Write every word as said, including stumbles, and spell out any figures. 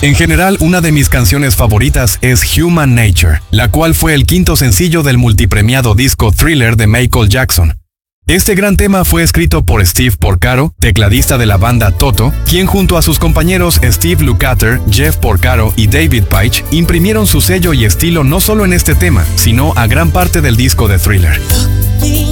En general, una de mis canciones favoritas es Human Nature, la cual fue el quinto sencillo del multipremiado disco Thriller de Michael Jackson. Este gran tema fue escrito por Steve Porcaro, tecladista de la banda Toto, quien junto a sus compañeros Steve Lukather, Jeff Porcaro y David Paich imprimieron su sello y estilo no solo en este tema, sino a gran parte del disco de Thriller.